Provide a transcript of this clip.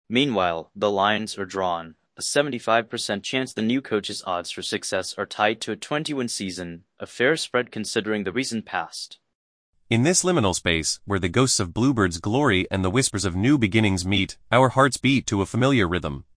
Meanwhile, the lines are drawn. A 75% chance the new coach's odds for success are tied to a 20-win season, a fair spread considering the recent past. In this liminal space, where the ghosts of Bluebird's glory and the whispers of new beginnings meet, our hearts beat to a familiar rhythm.